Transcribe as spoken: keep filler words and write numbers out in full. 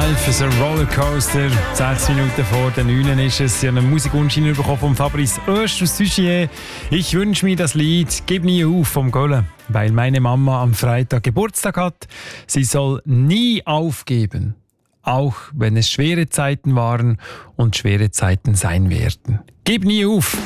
Life is a Rollercoaster. Sechs Minuten vor der neun ist es. Ich habe einen Musikwunsch bekommen von Fabrice Oesch aus Sugier. Ich wünsche mir das Lied «Gib nie auf» vom Gölle, weil meine Mama am Freitag Geburtstag hat. Sie soll nie aufgeben, auch wenn es schwere Zeiten waren und schwere Zeiten sein werden. Gib nie auf!